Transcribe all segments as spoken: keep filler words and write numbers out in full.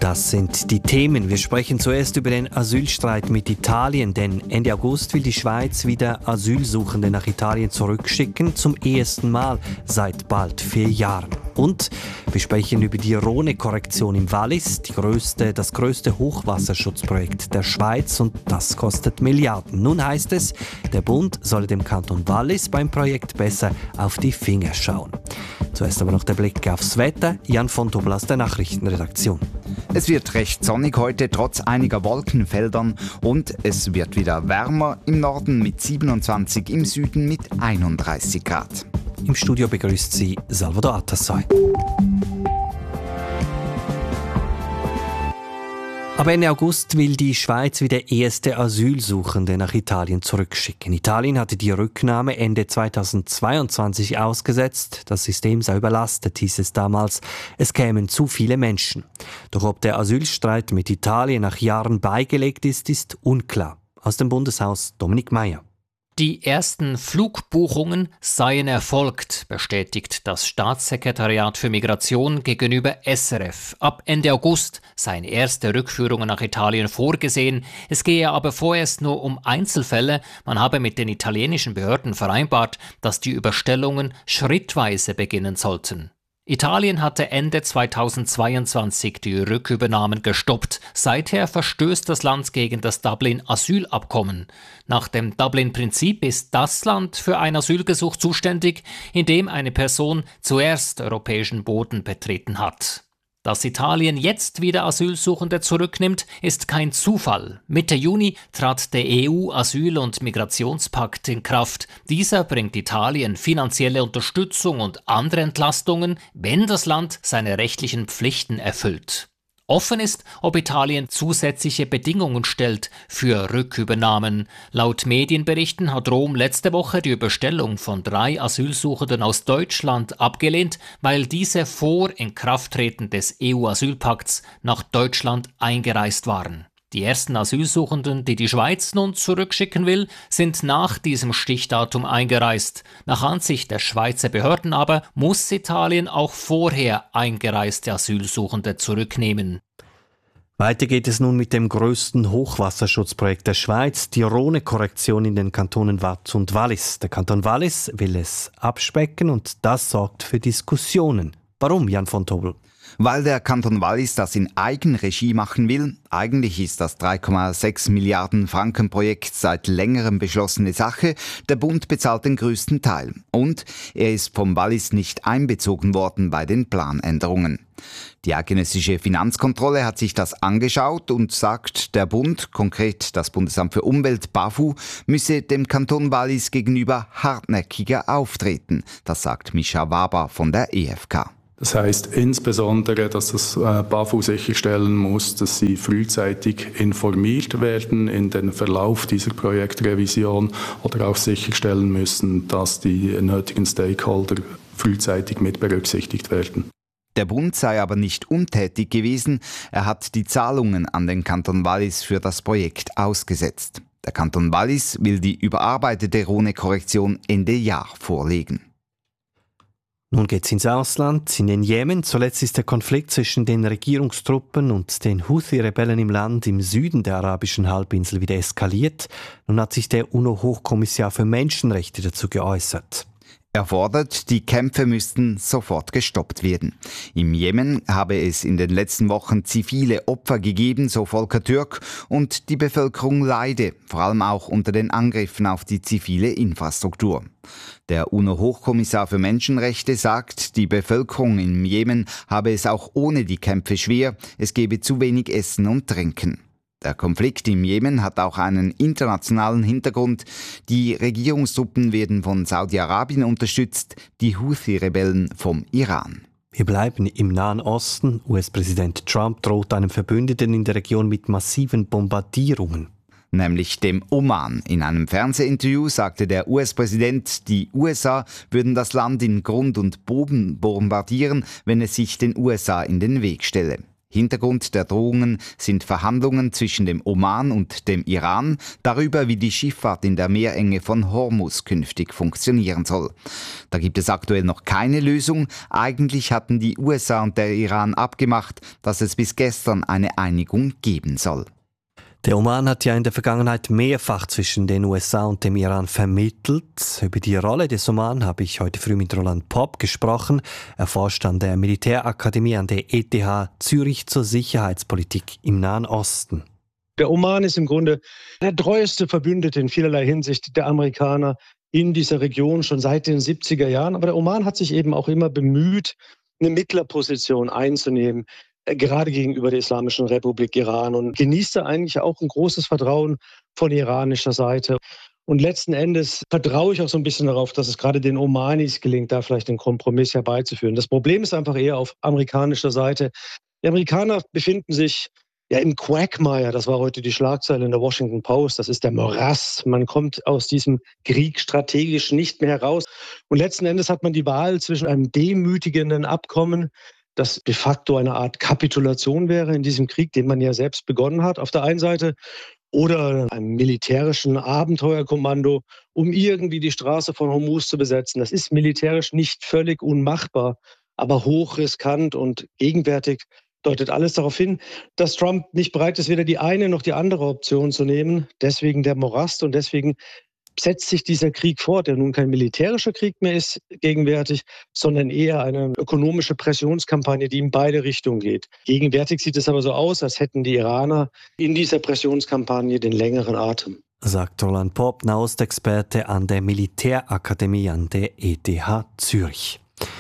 Das sind die Themen. Wir sprechen zuerst über den Asylstreit mit Italien, denn Ende August will die Schweiz wieder Asylsuchende nach Italien zurückschicken, zum ersten Mal seit bald vier Jahren. Und wir sprechen über die Rhone-Korrektion im Wallis, die größte, das größte Hochwasserschutzprojekt der Schweiz, und das kostet Milliarden. Nun heißt es, der Bund solle dem Kanton Wallis beim Projekt besser auf die Finger schauen. Zuerst aber noch der Blick aufs Wetter. Jan von Tobel aus der Nachrichtenredaktion. Es wird recht sonnig heute, trotz einiger Wolkenfeldern, und es wird wieder wärmer im Norden mit siebenundzwanzig, im Süden mit einunddreißig Grad. Im Studio begrüßt Sie Salvador Atassoy. Ab Ende August will die Schweiz wieder erste Asylsuchende nach Italien zurückschicken. Italien hatte die Rücknahme Ende zweitausendzweiundzwanzig ausgesetzt. Das System sei überlastet, hieß es damals. Es kämen zu viele Menschen. Doch ob der Asylstreit mit Italien nach Jahren beigelegt ist, ist unklar. Aus dem Bundeshaus Dominik Meier. Die ersten Flugbuchungen seien erfolgt, bestätigt das Staatssekretariat für Migration gegenüber S R F. Ab Ende August seien erste Rückführungen nach Italien vorgesehen. Es gehe aber vorerst nur um Einzelfälle. Man habe mit den italienischen Behörden vereinbart, dass die Überstellungen schrittweise beginnen sollten. Italien hatte Ende zweitausendzweiundzwanzig die Rückübernahmen gestoppt. Seither verstößt das Land gegen das Dublin-Asylabkommen. Nach dem Dublin-Prinzip ist das Land für ein Asylgesuch zuständig, in dem eine Person zuerst europäischen Boden betreten hat. Dass Italien jetzt wieder Asylsuchende zurücknimmt, ist kein Zufall. Mitte Juni trat der E U-Asyl- und Migrationspakt in Kraft. Dieser bringt Italien finanzielle Unterstützung und andere Entlastungen, wenn das Land seine rechtlichen Pflichten erfüllt. Offen ist, ob Italien zusätzliche Bedingungen stellt für Rückübernahmen. Laut Medienberichten hat Rom letzte Woche die Überstellung von drei Asylsuchenden aus Deutschland abgelehnt, weil diese vor Inkrafttreten des E U-Asylpakts nach Deutschland eingereist waren. Die ersten Asylsuchenden, die die Schweiz nun zurückschicken will, sind nach diesem Stichdatum eingereist. Nach Ansicht der Schweizer Behörden aber muss Italien auch vorher eingereiste Asylsuchende zurücknehmen. Weiter geht es nun mit dem grössten Hochwasserschutzprojekt der Schweiz, die Rhone-Korrektion in den Kantonen Waadt und Wallis. Der Kanton Wallis will es abspecken und das sorgt für Diskussionen. Warum, Jan von Tobel? Weil der Kanton Wallis das in Eigenregie machen will. Eigentlich ist das drei Komma sechs Milliarden Franken Projekt seit längerem beschlossene Sache. Der Bund bezahlt den größten Teil. Und er ist vom Wallis nicht einbezogen worden bei den Planänderungen. Die eidgenössische Finanzkontrolle hat sich das angeschaut und sagt, der Bund, konkret das Bundesamt für Umwelt BAFU, müsse dem Kanton Wallis gegenüber hartnäckiger auftreten. Das sagt Mischa Waber von der E F K. Das heisst insbesondere, dass das BAFU sicherstellen muss, dass sie frühzeitig informiert werden in den Verlauf dieser Projektrevision oder auch sicherstellen müssen, dass die nötigen Stakeholder frühzeitig mit berücksichtigt werden. Der Bund sei aber nicht untätig gewesen. Er hat die Zahlungen an den Kanton Wallis für das Projekt ausgesetzt. Der Kanton Wallis will die überarbeitete Rhone-Korrektion Ende Jahr vorlegen. Nun geht's ins Ausland, in den Jemen. Zuletzt ist der Konflikt zwischen den Regierungstruppen und den Houthi-Rebellen im Land im Süden der arabischen Halbinsel wieder eskaliert. Nun hat sich der UNO-Hochkommissar für Menschenrechte dazu geäußert. Er fordert, die Kämpfe müssten sofort gestoppt werden. Im Jemen habe es in den letzten Wochen zivile Opfer gegeben, so Volker Türk, und die Bevölkerung leide, vor allem auch unter den Angriffen auf die zivile Infrastruktur. Der UNO-Hochkommissar für Menschenrechte sagt, die Bevölkerung im Jemen habe es auch ohne die Kämpfe schwer, es gebe zu wenig Essen und Trinken. Der Konflikt im Jemen hat auch einen internationalen Hintergrund. Die Regierungstruppen werden von Saudi-Arabien unterstützt, die Houthi-Rebellen vom Iran. Wir bleiben im Nahen Osten. U S-Präsident Trump droht einem Verbündeten in der Region mit massiven Bombardierungen. Nämlich dem Oman. In einem Fernsehinterview sagte der U S-Präsident, die U S A würden das Land in Grund und Boden bombardieren, wenn es sich den U S A in den Weg stelle. Hintergrund der Drohungen sind Verhandlungen zwischen dem Oman und dem Iran darüber, wie die Schifffahrt in der Meerenge von Hormuz künftig funktionieren soll. Da gibt es aktuell noch keine Lösung. Eigentlich hatten die U S A und der Iran abgemacht, dass es bis gestern eine Einigung geben soll. Der Oman hat ja in der Vergangenheit mehrfach zwischen den U S A und dem Iran vermittelt. Über die Rolle des Oman habe ich heute früh mit Roland Popp gesprochen. Er forscht an der Militärakademie an der E T H Zürich zur Sicherheitspolitik im Nahen Osten. Der Oman ist im Grunde der treueste Verbündete in vielerlei Hinsicht der Amerikaner in dieser Region schon seit den siebziger Jahren. Aber der Oman hat sich eben auch immer bemüht, eine Mittlerposition einzunehmen, gerade gegenüber der Islamischen Republik Iran, und genießt da eigentlich auch ein großes Vertrauen von iranischer Seite. Und letzten Endes vertraue ich auch so ein bisschen darauf, dass es gerade den Omanis gelingt, da vielleicht einen Kompromiss herbeizuführen. Das Problem ist einfach eher auf amerikanischer Seite. Die Amerikaner befinden sich ja im Quagmire, das war heute die Schlagzeile in der Washington Post, das ist der Morass. Man kommt aus diesem Krieg strategisch nicht mehr heraus. Und letzten Endes hat man die Wahl zwischen einem demütigenden Abkommen, das de facto eine Art Kapitulation wäre in diesem Krieg, den man ja selbst begonnen hat, auf der einen Seite, oder einem militärischen Abenteuerkommando, um irgendwie die Straße von Hormuz zu besetzen. Das ist militärisch nicht völlig unmachbar, aber hochriskant, und gegenwärtig deutet alles darauf hin, dass Trump nicht bereit ist, weder die eine noch die andere Option zu nehmen. Deswegen der Morast, und deswegen setzt sich dieser Krieg fort, der nun kein militärischer Krieg mehr ist gegenwärtig, sondern eher eine ökonomische Pressionskampagne, die in beide Richtungen geht. Gegenwärtig sieht es aber so aus, als hätten die Iraner in dieser Pressionskampagne den längeren Atem. Sagt Roland Popp, Nahostexperte an der Militärakademie an der E T H Zürich.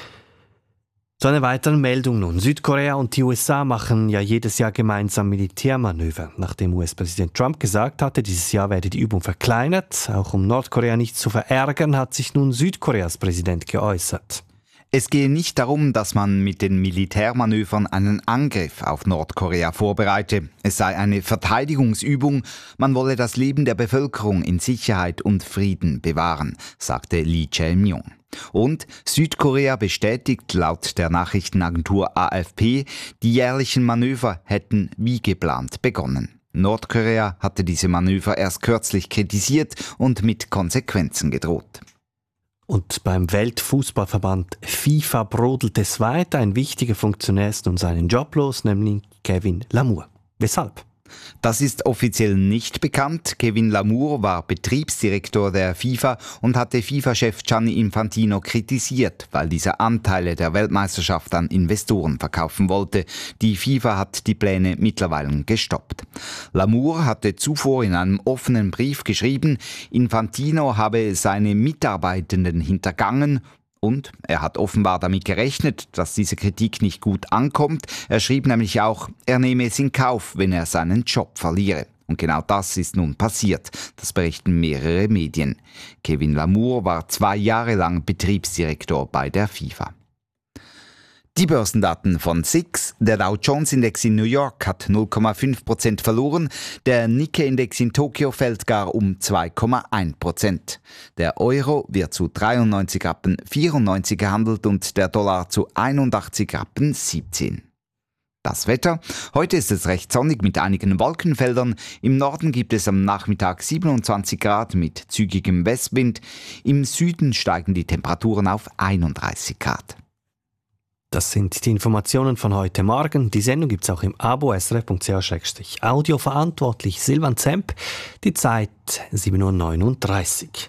Zu einer weiteren Meldung nun. Südkorea und die U S A machen ja jedes Jahr gemeinsam Militärmanöver. Nachdem U S-Präsident Trump gesagt hatte, dieses Jahr werde die Übung verkleinert, auch um Nordkorea nicht zu verärgern, hat sich nun Südkoreas Präsident geäußert. Es gehe nicht darum, dass man mit den Militärmanövern einen Angriff auf Nordkorea vorbereite. Es sei eine Verteidigungsübung. Man wolle das Leben der Bevölkerung in Sicherheit und Frieden bewahren, sagte Lee Jae-myung. Und Südkorea bestätigt laut der Nachrichtenagentur A F P, die jährlichen Manöver hätten wie geplant begonnen. Nordkorea hatte diese Manöver erst kürzlich kritisiert und mit Konsequenzen gedroht. Und beim Weltfußballverband FIFA brodelt es weiter. Ein wichtiger Funktionär ist nun seinen Job los, nämlich Kevin Lamour. Weshalb? Das ist offiziell nicht bekannt. Kevin Lamour war Betriebsdirektor der FIFA und hatte FIFA-Chef Gianni Infantino kritisiert, weil dieser Anteile der Weltmeisterschaft an Investoren verkaufen wollte. Die FIFA hat die Pläne mittlerweile gestoppt. Lamour hatte zuvor in einem offenen Brief geschrieben, Infantino habe seine Mitarbeitenden hintergangen. Und er hat offenbar damit gerechnet, dass diese Kritik nicht gut ankommt. Er schrieb nämlich auch, er nehme es in Kauf, wenn er seinen Job verliere. Und genau das ist nun passiert. Das berichten mehrere Medien. Kevin Lamour war zwei Jahre lang Betriebsdirektor bei der FIFA. Die Börsendaten von S I X. Der Dow Jones Index in New York hat null Komma fünf Prozent verloren, der Nikkei-Index in Tokio fällt gar um zwei Komma eins Prozent. Der Euro wird zu dreiundneunzig Rappen vierundneunzig gehandelt und der Dollar zu einundachtzig Rappen siebzehn. Das Wetter. Heute ist es recht sonnig mit einigen Wolkenfeldern. Im Norden gibt es am Nachmittag siebenundzwanzig Grad mit zügigem Westwind. Im Süden steigen die Temperaturen auf einunddreißig Grad. Das sind die Informationen von heute Morgen. Die Sendung gibt es auch im Abo S R F Punkt C H Audio, verantwortlich Silvan Zemp. Die Zeit sieben Uhr neununddreißig.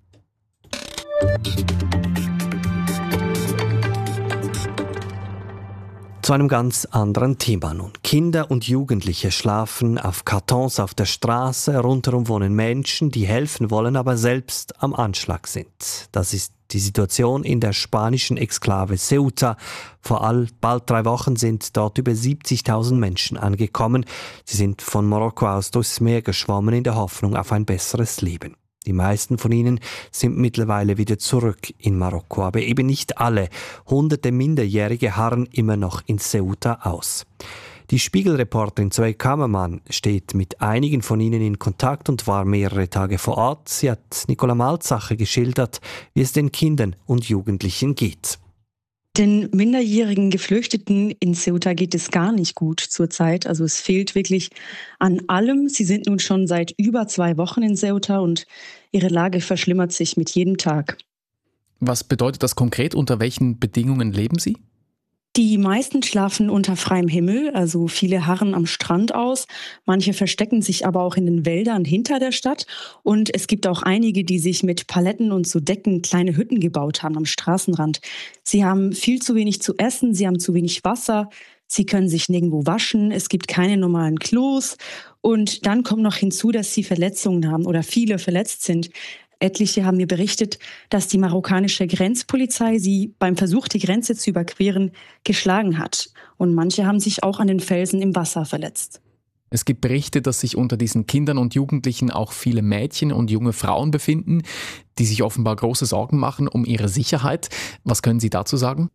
Zu einem ganz anderen Thema nun. Kinder und Jugendliche schlafen auf Kartons auf der Straße. Rundherum wohnen Menschen, die helfen wollen, aber selbst am Anschlag sind. Das ist die Situation in der spanischen Exklave Ceuta. Vor all bald drei Wochen sind dort über siebzigtausend Menschen angekommen. Sie sind von Marokko aus durchs Meer geschwommen in der Hoffnung auf ein besseres Leben. Die meisten von ihnen sind mittlerweile wieder zurück in Marokko, aber eben nicht alle. Hunderte Minderjährige harren immer noch in Ceuta aus. Die Spiegelreporterin Zoe Kammermann steht mit einigen von ihnen in Kontakt und war mehrere Tage vor Ort. Sie hat Nicola Malzacher geschildert, wie es den Kindern und Jugendlichen geht. Den minderjährigen Geflüchteten in Ceuta geht es gar nicht gut zurzeit. Also es fehlt wirklich an allem. Sie sind nun schon seit über zwei Wochen in Ceuta und ihre Lage verschlimmert sich mit jedem Tag. Was bedeutet das konkret? Unter welchen Bedingungen leben Sie? Die meisten schlafen unter freiem Himmel, also viele harren am Strand aus. Manche verstecken sich aber auch in den Wäldern hinter der Stadt. Und es gibt auch einige, die sich mit Paletten und so Decken kleine Hütten gebaut haben am Straßenrand. Sie haben viel zu wenig zu essen, sie haben zu wenig Wasser, sie können sich nirgendwo waschen, es gibt keine normalen Klos. Und dann kommt noch hinzu, dass sie Verletzungen haben oder viele verletzt sind. Etliche haben mir berichtet, dass die marokkanische Grenzpolizei sie beim Versuch, die Grenze zu überqueren, geschlagen hat. Und manche haben sich auch an den Felsen im Wasser verletzt. Es gibt Berichte, dass sich unter diesen Kindern und Jugendlichen auch viele Mädchen und junge Frauen befinden, die sich offenbar große Sorgen machen um ihre Sicherheit. Was können Sie dazu sagen?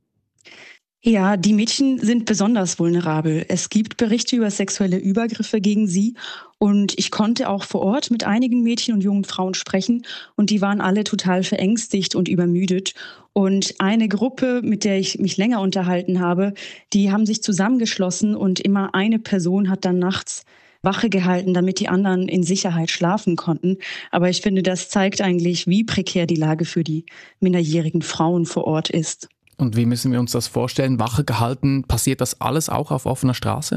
Ja, die Mädchen sind besonders vulnerabel. Es gibt Berichte über sexuelle Übergriffe gegen sie. Und ich konnte auch vor Ort mit einigen Mädchen und jungen Frauen sprechen. Und die waren alle total verängstigt und übermüdet. Und eine Gruppe, mit der ich mich länger unterhalten habe, die haben sich zusammengeschlossen. Und immer eine Person hat dann nachts Wache gehalten, damit die anderen in Sicherheit schlafen konnten. Aber ich finde, das zeigt eigentlich, wie prekär die Lage für die minderjährigen Frauen vor Ort ist. Und wie müssen wir uns das vorstellen? Wache gehalten, passiert das alles auch auf offener Straße?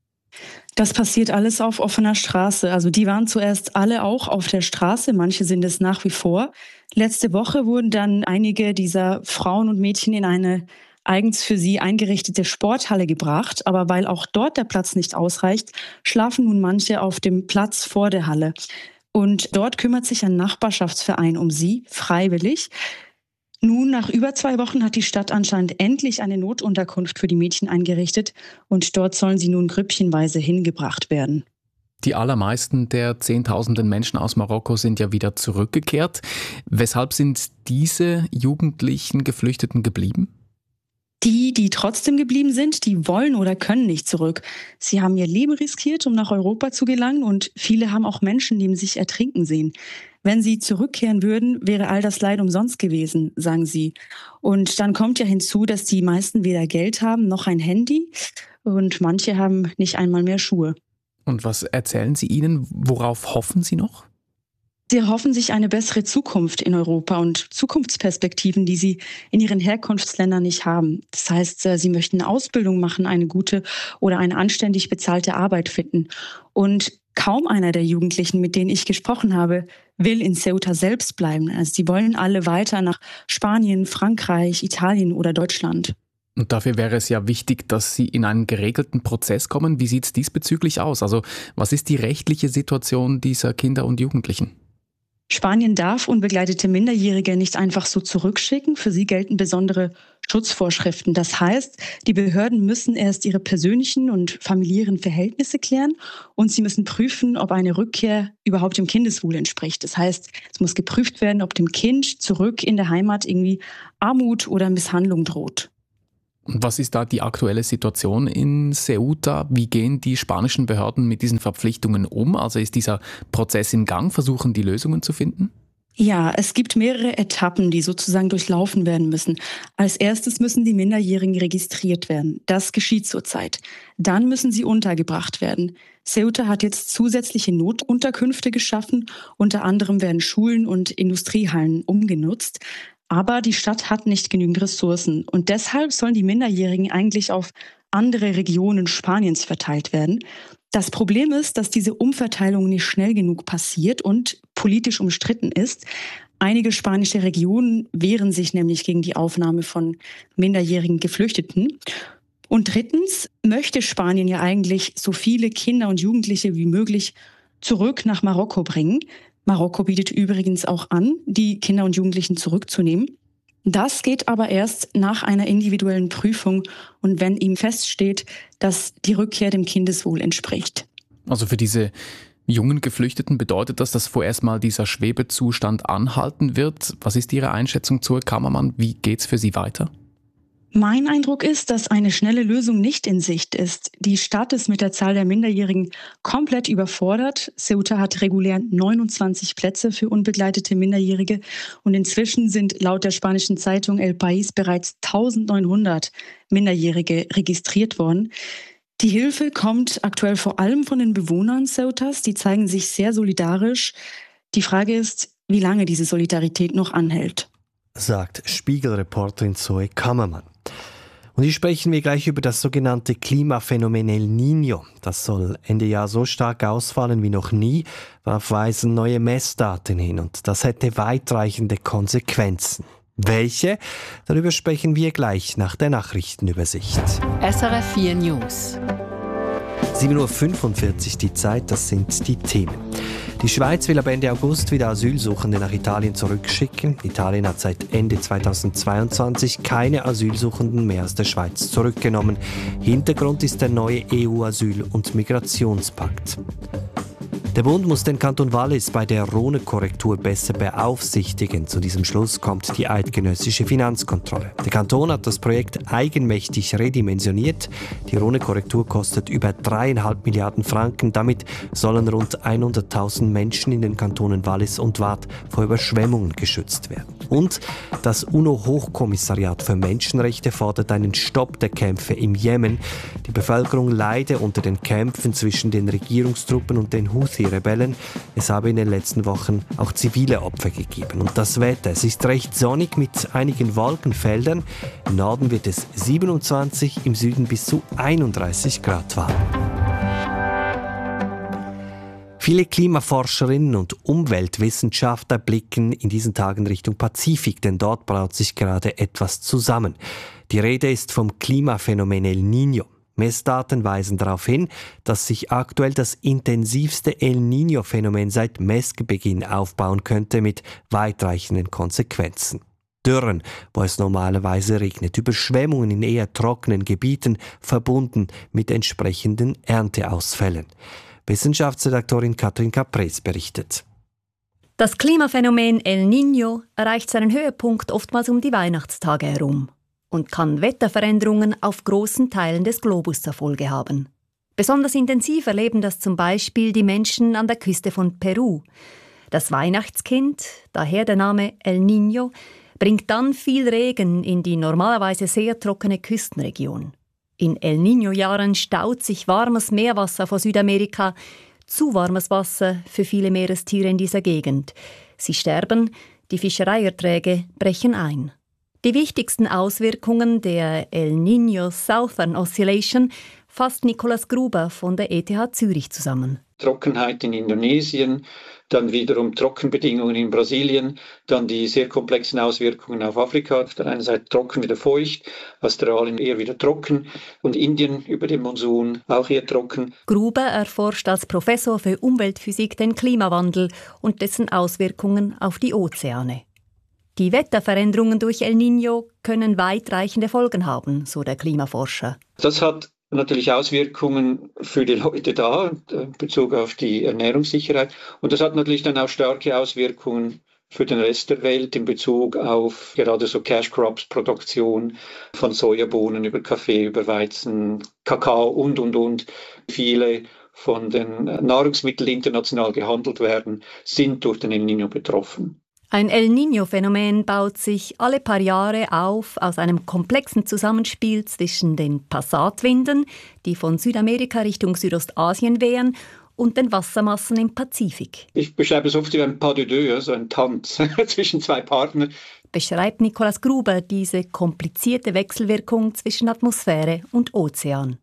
Das passiert alles auf offener Straße. Also die waren zuerst alle auch auf der Straße, manche sind es nach wie vor. Letzte Woche wurden dann einige dieser Frauen und Mädchen in eine eigens für sie eingerichtete Sporthalle gebracht. Aber weil auch dort der Platz nicht ausreicht, schlafen nun manche auf dem Platz vor der Halle. Und dort kümmert sich ein Nachbarschaftsverein um sie, freiwillig. Nun, nach über zwei Wochen hat die Stadt anscheinend endlich eine Notunterkunft für die Mädchen eingerichtet und dort sollen sie nun grüppchenweise hingebracht werden. Die allermeisten der Zehntausenden Menschen aus Marokko sind ja wieder zurückgekehrt. Weshalb sind diese jugendlichen Geflüchteten geblieben? Die, die trotzdem geblieben sind, die wollen oder können nicht zurück. Sie haben ihr Leben riskiert, um nach Europa zu gelangen und viele haben auch Menschenleben sich ertrinken sehen. Wenn sie zurückkehren würden, wäre all das Leid umsonst gewesen, sagen sie. Und dann kommt ja hinzu, dass die meisten weder Geld haben noch ein Handy und manche haben nicht einmal mehr Schuhe. Und was erzählen Sie ihnen? Worauf hoffen Sie noch? Sie erhoffen sich eine bessere Zukunft in Europa und Zukunftsperspektiven, die sie in ihren Herkunftsländern nicht haben. Das heißt, sie möchten eine Ausbildung machen, eine gute oder eine anständig bezahlte Arbeit finden. Und kaum einer der Jugendlichen, mit denen ich gesprochen habe, will in Ceuta selbst bleiben. Also sie wollen alle weiter nach Spanien, Frankreich, Italien oder Deutschland. Und dafür wäre es ja wichtig, dass Sie in einen geregelten Prozess kommen. Wie sieht es diesbezüglich aus? Also was ist die rechtliche Situation dieser Kinder und Jugendlichen? Spanien darf unbegleitete Minderjährige nicht einfach so zurückschicken. Für sie gelten besondere Schutzvorschriften. Das heißt, die Behörden müssen erst ihre persönlichen und familiären Verhältnisse klären und sie müssen prüfen, ob eine Rückkehr überhaupt dem Kindeswohl entspricht. Das heißt, es muss geprüft werden, ob dem Kind zurück in der Heimat irgendwie Armut oder Misshandlung droht. Und was ist da die aktuelle Situation in Ceuta? Wie gehen die spanischen Behörden mit diesen Verpflichtungen um? Also ist dieser Prozess in Gang? Versuchen die Lösungen zu finden? Ja, es gibt mehrere Etappen, die sozusagen durchlaufen werden müssen. Als erstes müssen die Minderjährigen registriert werden. Das geschieht zurzeit. Dann müssen sie untergebracht werden. Ceuta hat jetzt zusätzliche Notunterkünfte geschaffen. Unter anderem werden Schulen und Industriehallen umgenutzt. Aber die Stadt hat nicht genügend Ressourcen und deshalb sollen die Minderjährigen eigentlich auf andere Regionen Spaniens verteilt werden. Das Problem ist, dass diese Umverteilung nicht schnell genug passiert und politisch umstritten ist. Einige spanische Regionen wehren sich nämlich gegen die Aufnahme von minderjährigen Geflüchteten. Und drittens möchte Spanien ja eigentlich so viele Kinder und Jugendliche wie möglich zurück nach Marokko bringen. Marokko bietet übrigens auch an, die Kinder und Jugendlichen zurückzunehmen. Das geht aber erst nach einer individuellen Prüfung und wenn ihm feststeht, dass die Rückkehr dem Kindeswohl entspricht. Also für diese jungen Geflüchteten bedeutet das, dass vorerst mal dieser Schwebezustand anhalten wird. Was ist Ihre Einschätzung zur Kammermann? Wie geht's für Sie weiter? Mein Eindruck ist, dass eine schnelle Lösung nicht in Sicht ist. Die Stadt ist mit der Zahl der Minderjährigen komplett überfordert. Ceuta hat regulär neunundzwanzig Plätze für unbegleitete Minderjährige und inzwischen sind laut der spanischen Zeitung El País bereits eintausendneunhundert Minderjährige registriert worden. Die Hilfe kommt aktuell vor allem von den Bewohnern Ceutas. Die zeigen sich sehr solidarisch. Die Frage ist, wie lange diese Solidarität noch anhält. Sagt Spiegelreporterin Zoe Kammermann. Und hier sprechen wir gleich über das sogenannte Klimaphänomen El Niño. Das soll Ende Jahr so stark ausfallen wie noch nie. Darauf weisen neue Messdaten hin und das hätte weitreichende Konsequenzen. Welche? Darüber sprechen wir gleich nach der Nachrichtenübersicht. S R F vier News. sieben Uhr fünfundvierzig die Zeit, das sind die Themen. Die Schweiz will ab Ende August wieder Asylsuchende nach Italien zurückschicken. Italien hat seit Ende zweitausendzweiundzwanzig keine Asylsuchenden mehr aus der Schweiz zurückgenommen. Hintergrund ist der neue E U-Asyl- und Migrationspakt. Der Bund muss den Kanton Wallis bei der Rhone-Korrektur besser beaufsichtigen. Zu diesem Schluss kommt die eidgenössische Finanzkontrolle. Der Kanton hat das Projekt eigenmächtig redimensioniert. Die Rhone-Korrektur kostet über dreieinhalb Milliarden Franken. Damit sollen rund hunderttausend Menschen in den Kantonen Wallis und Waadt vor Überschwemmungen geschützt werden. Und das UNO-Hochkommissariat für Menschenrechte fordert einen Stopp der Kämpfe im Jemen. Die Bevölkerung leide unter den Kämpfen zwischen den Regierungstruppen und den Houthi-Rebellen. Es habe in den letzten Wochen auch zivile Opfer gegeben. Und das Wetter, es ist recht sonnig mit einigen Wolkenfeldern. Im Norden wird es siebenundzwanzig, im Süden bis zu einunddreißig Grad warm. Viele Klimaforscherinnen und Umweltwissenschaftler blicken in diesen Tagen Richtung Pazifik, denn dort braut sich gerade etwas zusammen. Die Rede ist vom Klimaphänomen El Niño. Messdaten weisen darauf hin, dass sich aktuell das intensivste El Niño-Phänomen seit Messbeginn aufbauen könnte mit weitreichenden Konsequenzen. Dürren, wo es normalerweise regnet, Überschwemmungen in eher trockenen Gebieten, verbunden mit entsprechenden Ernteausfällen. Wissenschaftsredaktorin Katrin Caprez berichtet. Das Klimaphänomen El Niño erreicht seinen Höhepunkt oftmals um die Weihnachtstage herum und kann Wetterveränderungen auf großen Teilen des Globus zur Folge haben. Besonders intensiv erleben das zum Beispiel die Menschen an der Küste von Peru. Das Weihnachtskind, daher der Name El Niño, bringt dann viel Regen in die normalerweise sehr trockene Küstenregion. In El Niño-Jahren staut sich warmes Meerwasser vor Südamerika, zu warmes Wasser für viele Meerestiere in dieser Gegend. Sie sterben, die Fischereierträge brechen ein. Die wichtigsten Auswirkungen der El Niño Southern Oscillation fasst Nikolaus Gruber von der E T H Zürich zusammen. Trockenheit in Indonesien, dann wiederum Trockenbedingungen in Brasilien, dann die sehr komplexen Auswirkungen auf Afrika. Auf der einen Seite trocken, wieder feucht, Australien eher wieder trocken und Indien über den Monsun auch eher trocken. Gruber erforscht als Professor für Umweltphysik den Klimawandel und dessen Auswirkungen auf die Ozeane. Die Wetterveränderungen durch El Niño können weitreichende Folgen haben, so der Klimaforscher. Das hat natürlich Auswirkungen für die Leute da, in Bezug auf die Ernährungssicherheit. Und das hat natürlich dann auch starke Auswirkungen für den Rest der Welt in Bezug auf gerade so Cash Crops, Produktion von Sojabohnen über Kaffee, über Weizen, Kakao und, und, und. Viele von den Nahrungsmitteln, die international gehandelt werden, sind durch den El Niño betroffen. Ein El Niño-Phänomen baut sich alle paar Jahre auf aus einem komplexen Zusammenspiel zwischen den Passatwinden, die von Südamerika Richtung Südostasien wehen, und den Wassermassen im Pazifik. Ich beschreibe es oft wie ein pas de deux, also ein Tanz zwischen zwei Partnern. Beschreibt Nikolaus Gruber diese komplizierte Wechselwirkung zwischen Atmosphäre und Ozean.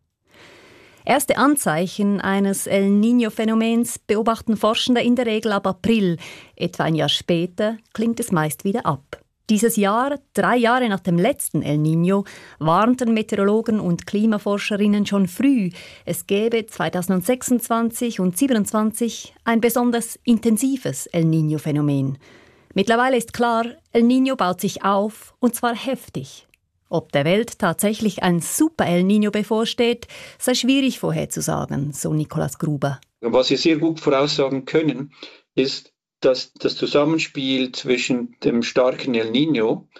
Erste Anzeichen eines El Niño-Phänomens beobachten Forschende in der Regel ab April. Etwa ein Jahr später klingt es meist wieder ab. Dieses Jahr, drei Jahre nach dem letzten El Niño, warnten Meteorologen und Klimaforscherinnen schon früh, es gäbe zweitausendsechsundzwanzig und zweitausendsiebenundzwanzig ein besonders intensives El Niño-Phänomen. Mittlerweile ist klar, El Niño baut sich auf, und zwar heftig. Ob der Welt tatsächlich ein Super-El Niño bevorsteht, sei schwierig vorherzusagen, so Nikolaus Gruber. Was wir sehr gut voraussagen können, ist, dass das Zusammenspiel zwischen dem starken El Niño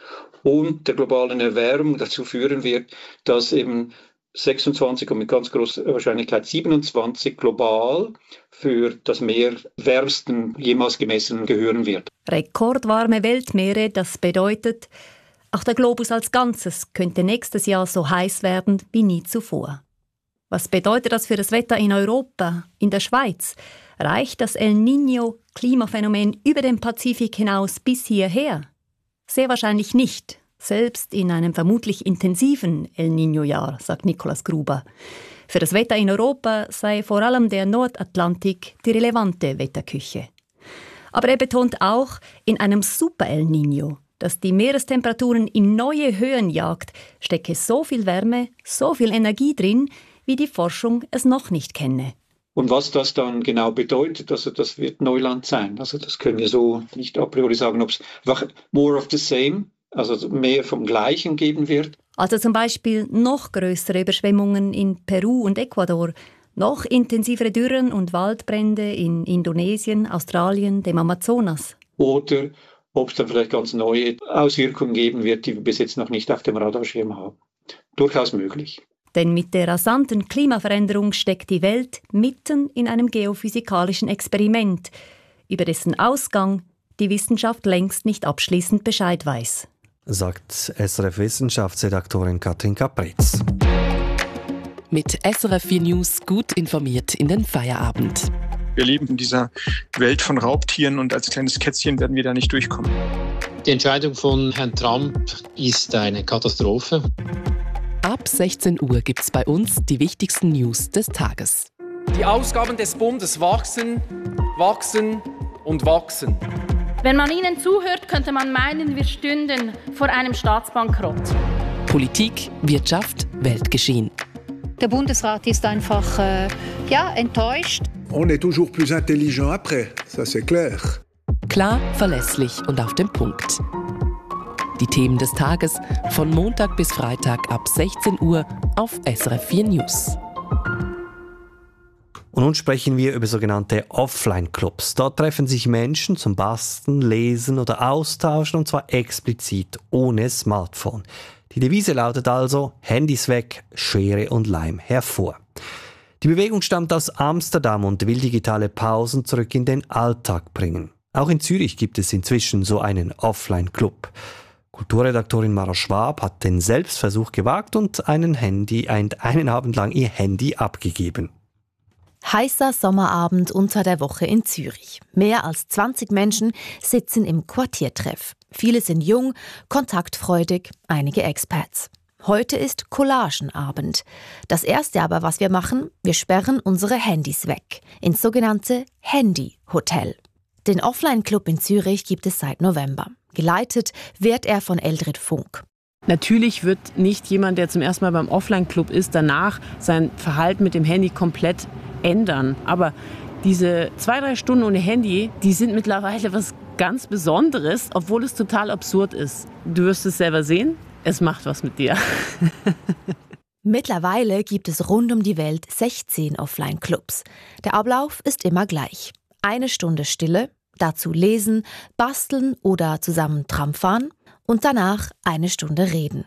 und der globalen Erwärmung dazu führen wird, dass eben sechsundzwanzig und mit ganz großer Wahrscheinlichkeit siebenundzwanzig global für das Meer wärmsten jemals gemessenen gehören wird. Rekordwarme Weltmeere, das bedeutet, auch der Globus als Ganzes könnte nächstes Jahr so heiß werden wie nie zuvor. Was bedeutet das für das Wetter in Europa, in der Schweiz? Reicht das El Niño-Klimaphänomen über den Pazifik hinaus bis hierher? Sehr wahrscheinlich nicht. Selbst in einem vermutlich intensiven El Niño-Jahr, sagt Nikolaus Gruber. Für das Wetter in Europa sei vor allem der Nordatlantik die relevante Wetterküche. Aber er betont auch, in einem Super El Niño, das die Meerestemperaturen in neue Höhen jagt, stecke so viel Wärme, so viel Energie drin, wie die Forschung es noch nicht kenne. Und was das dann genau bedeutet, also das wird Neuland sein. Also das können wir so nicht a priori sagen, ob es einfach more of the same, also mehr vom Gleichen geben wird. Also zum Beispiel noch größere Überschwemmungen in Peru und Ecuador, noch intensivere Dürren und Waldbrände in Indonesien, Australien, dem Amazonas. Oder ob es dann vielleicht ganz neue Auswirkungen geben wird, die wir bis jetzt noch nicht auf dem Radarschirm haben. Durchaus möglich. Denn mit der rasanten Klimaveränderung steckt die Welt mitten in einem geophysikalischen Experiment, über dessen Ausgang die Wissenschaft längst nicht abschließend Bescheid weiß. Sagt S R F-Wissenschaftsredaktorin Katrin Kapretz. Mit S R F vier News gut informiert in den Feierabend. Wir leben in dieser Welt von Raubtieren und als kleines Kätzchen werden wir da nicht durchkommen. Die Entscheidung von Herrn Trump ist eine Katastrophe. Ab sechzehn Uhr gibt es bei uns die wichtigsten News des Tages. Die Ausgaben des Bundes wachsen, wachsen und wachsen. Wenn man ihnen zuhört, könnte man meinen, wir stünden vor einem Staatsbankrott. Politik, Wirtschaft, Weltgeschehen. Der Bundesrat ist einfach äh, ja, enttäuscht. On est toujours plus intelligent après, ça c'est clair. Klar, verlässlich und auf den Punkt. Die Themen des Tages von Montag bis Freitag ab sechzehn Uhr auf S R F vier News. Und nun sprechen wir über sogenannte Offline-Clubs. Dort treffen sich Menschen zum Basteln, Lesen oder Austauschen, und zwar explizit ohne Smartphone. Die Devise lautet also: Handys weg, Schere und Leim hervor. Die Bewegung stammt aus Amsterdam und will digitale Pausen zurück in den Alltag bringen. Auch in Zürich gibt es inzwischen so einen Offline-Club. Kulturredaktorin Mara Schwab hat den Selbstversuch gewagt und einen, Handy, einen Abend lang ihr Handy abgegeben. Heißer Sommerabend unter der Woche in Zürich. Mehr als zwanzig Menschen sitzen im Quartiertreff. Viele sind jung, kontaktfreudig, einige Expats. Heute ist Collagenabend. Das Erste aber, was wir machen, wir sperren unsere Handys weg. Ins sogenannte Handy-Hotel. Den Offline-Club in Zürich gibt es seit November. Geleitet wird er von Eldred Funk. Natürlich wird nicht jemand, der zum ersten Mal beim Offline-Club ist, danach sein Verhalten mit dem Handy komplett ändern. Aber diese zwei, drei Stunden ohne Handy, die sind mittlerweile was ganz Besonderes, obwohl es total absurd ist. Du wirst es selber sehen, es macht was mit dir. Mittlerweile gibt es rund um die Welt sechzehn Offline-Clubs. Der Ablauf ist immer gleich. Eine Stunde Stille, dazu lesen, basteln oder zusammen Tram fahren und danach eine Stunde reden.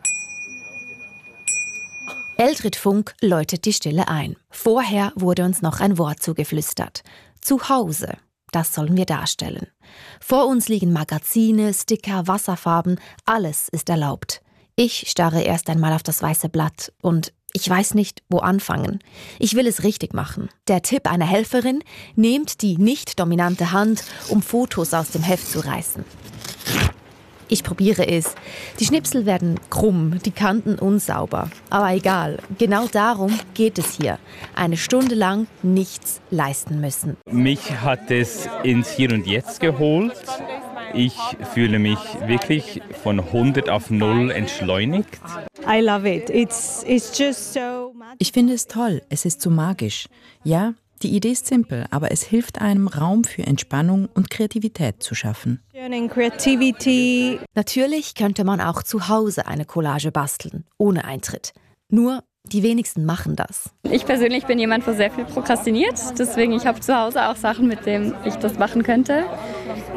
Eldred Funk läutet die Stille ein. Vorher wurde uns noch ein Wort zugeflüstert. Zu Hause, das sollen wir darstellen. Vor uns liegen Magazine, Sticker, Wasserfarben, alles ist erlaubt. Ich starre erst einmal auf das weiße Blatt und ich weiß nicht, wo anfangen. Ich will es richtig machen. Der Tipp einer Helferin: Nehmt die nicht dominante Hand, um Fotos aus dem Heft zu reißen. Ich probiere es. Die Schnipsel werden krumm, die Kanten unsauber. Aber egal, genau darum geht es hier. Eine Stunde lang nichts leisten müssen. Mich hat es ins Hier und Jetzt geholt. Ich fühle mich wirklich von hundert auf null entschleunigt. I love it. It's, it's just so magic. Ich finde es toll. Es ist so magisch. Ja, die Idee ist simpel, aber es hilft einem, Raum für Entspannung und Kreativität zu schaffen. Natürlich könnte man auch zu Hause eine Collage basteln, ohne Eintritt. Nur die wenigsten machen das. Ich persönlich bin jemand, der sehr viel prokrastiniert. Deswegen ich habe zu Hause auch Sachen, mit denen ich das machen könnte.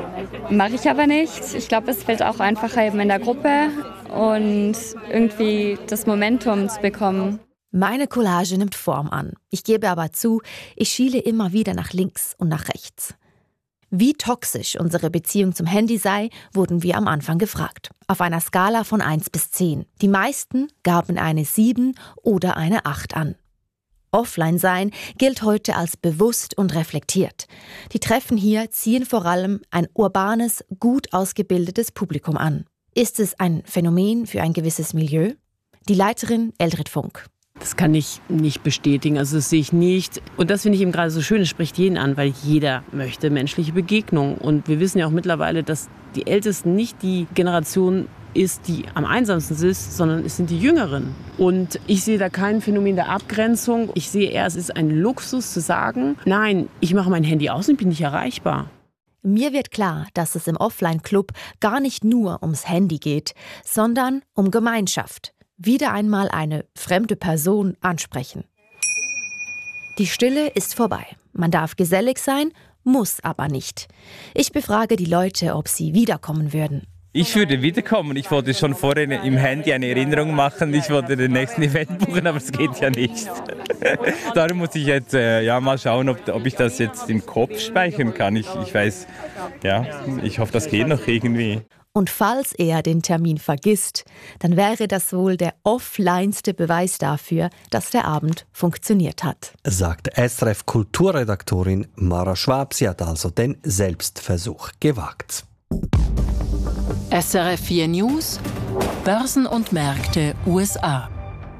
Mache ich aber nicht. Ich glaube, es fällt auch einfacher eben in der Gruppe und irgendwie das Momentum zu bekommen. Meine Collage nimmt Form an. Ich gebe aber zu, ich schiele immer wieder nach links und nach rechts. Wie toxisch unsere Beziehung zum Handy sei, wurden wir am Anfang gefragt. Auf einer Skala von eins bis zehn. Die meisten gaben eine sieben oder eine acht an. Offline-Sein gilt heute als bewusst und reflektiert. Die Treffen hier ziehen vor allem ein urbanes, gut ausgebildetes Publikum an. Ist es ein Phänomen für ein gewisses Milieu? Die Leiterin Eldred Funk. Das kann ich nicht bestätigen, also das sehe ich nicht. Und das finde ich eben gerade so schön, es spricht jeden an, weil jeder möchte menschliche Begegnung. Und wir wissen ja auch mittlerweile, dass die Ältesten nicht die Generation ist, die am einsamsten ist, sondern es sind die Jüngeren. Und ich sehe da kein Phänomen der Abgrenzung. Ich sehe eher, es ist ein Luxus zu sagen, nein, ich mache mein Handy aus und bin nicht erreichbar. Mir wird klar, dass es im Offline-Club gar nicht nur ums Handy geht, sondern um Gemeinschaft. Wieder einmal eine fremde Person ansprechen. Die Stille ist vorbei. Man darf gesellig sein, muss aber nicht. Ich befrage die Leute, ob sie wiederkommen würden. Ich würde wiederkommen. Ich wollte schon vorhin im Handy eine Erinnerung machen. Ich wollte den nächsten Event buchen, aber es geht ja nicht. Darum muss ich jetzt äh, ja, mal schauen, ob, ob ich das jetzt im Kopf speichern kann. Ich, ich weiß, ja, ich hoffe, das geht noch irgendwie. Und falls er den Termin vergisst, dann wäre das wohl der offlineste Beweis dafür, dass der Abend funktioniert hat. Sagt S R F-Kulturredaktorin Mara Schwab. Sie hat also den Selbstversuch gewagt. S R F vier News, Börsen und Märkte U S A.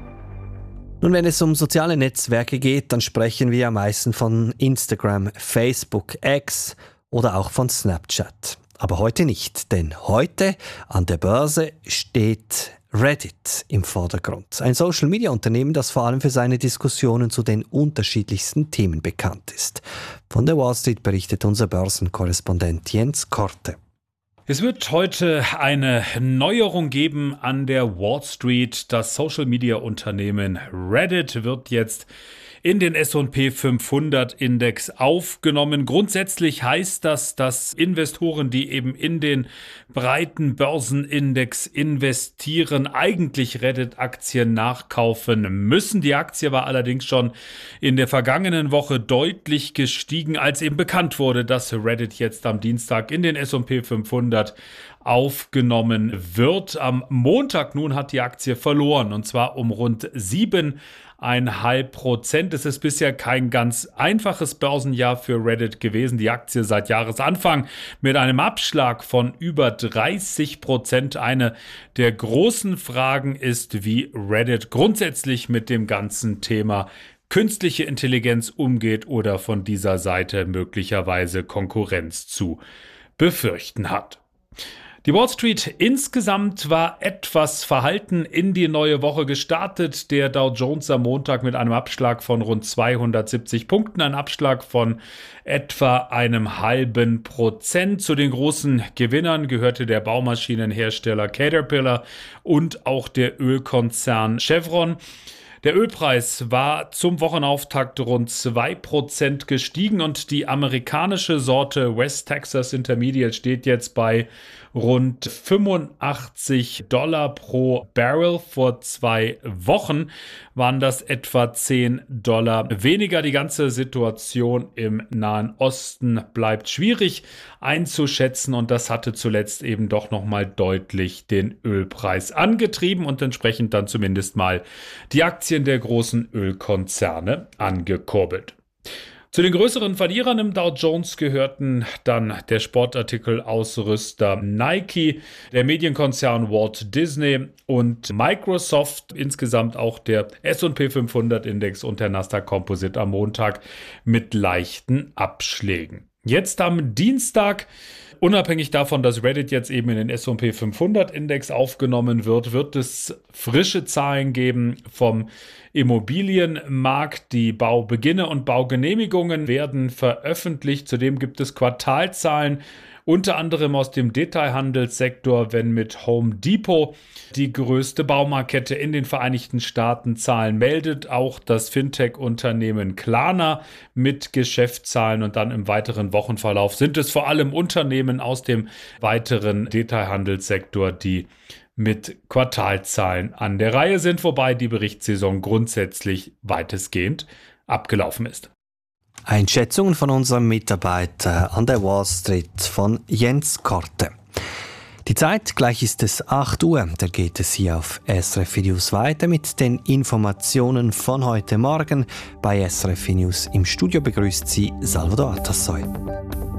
Nun, wenn es um soziale Netzwerke geht, dann sprechen wir am meisten von Instagram, Facebook, X oder auch von Snapchat. Aber heute nicht, denn heute an der Börse steht Reddit im Vordergrund. Ein Social-Media-Unternehmen, das vor allem für seine Diskussionen zu den unterschiedlichsten Themen bekannt ist. Von der Wall Street berichtet unser Börsenkorrespondent Jens Korte. Es wird heute eine Neuerung geben an der Wall Street. Das Social-Media-Unternehmen Reddit wird jetzt in den S und P fünfhundert Index aufgenommen. Grundsätzlich heißt das, dass Investoren, die eben in den breiten Börsenindex investieren, eigentlich Reddit-Aktien nachkaufen müssen. Die Aktie war allerdings schon in der vergangenen Woche deutlich gestiegen, als eben bekannt wurde, dass Reddit jetzt am Dienstag in den S und P fünfhundert aufgenommen wird. Am Montag nun hat die Aktie verloren, und zwar um rund sieben Ein halb Prozent. Es ist bisher kein ganz einfaches Börsenjahr für Reddit gewesen. Die Aktie seit Jahresanfang mit einem Abschlag von über dreißig Prozent. Eine der großen Fragen ist, wie Reddit grundsätzlich mit dem ganzen Thema künstliche Intelligenz umgeht oder von dieser Seite möglicherweise Konkurrenz zu befürchten hat. Die Wall Street insgesamt war etwas verhalten in die neue Woche gestartet. Der Dow Jones am Montag mit einem Abschlag von rund zweihundertsiebzig Punkten, ein Abschlag von etwa einem halben Prozent. Zu den großen Gewinnern gehörte der Baumaschinenhersteller Caterpillar und auch der Ölkonzern Chevron. Der Ölpreis war zum Wochenauftakt rund zwei Prozent gestiegen und die amerikanische Sorte West Texas Intermediate steht jetzt bei rund fünfundachtzig Dollar pro Barrel. Vor zwei Wochen waren das etwa zehn Dollar weniger. Die ganze Situation im Nahen Osten bleibt schwierig einzuschätzen und das hatte zuletzt eben doch nochmal deutlich den Ölpreis angetrieben und entsprechend dann zumindest mal die Aktien der großen Ölkonzerne angekurbelt. Zu den größeren Verlierern im Dow Jones gehörten dann der Sportartikelausrüster Nike, der Medienkonzern Walt Disney und Microsoft. Insgesamt auch der S und P fünfhundert Index und der Nasdaq Composite am Montag mit leichten Abschlägen. Jetzt am Dienstag, unabhängig davon, dass Reddit jetzt eben in den S und P fünfhundert Index aufgenommen wird, wird es frische Zahlen geben vom Immobilienmarkt. Die Baubeginne und Baugenehmigungen werden veröffentlicht. Zudem gibt es Quartalzahlen unter anderem aus dem Detailhandelssektor, wenn mit Home Depot, die größte Baumarktkette in den Vereinigten Staaten, Zahlen meldet, auch das Fintech-Unternehmen Klarna mit Geschäftszahlen, und dann im weiteren Wochenverlauf sind es vor allem Unternehmen aus dem weiteren Detailhandelssektor, die mit Quartalzahlen an der Reihe sind, wobei die Berichtssaison grundsätzlich weitestgehend abgelaufen ist. Einschätzungen von unserem Mitarbeiter an der Wall Street von Jens Korte. Die Zeit, gleich ist es acht Uhr, da geht es hier auf S R F News weiter mit den Informationen von heute Morgen. Bei S R F News im Studio begrüßt Sie Salvador Atassoy.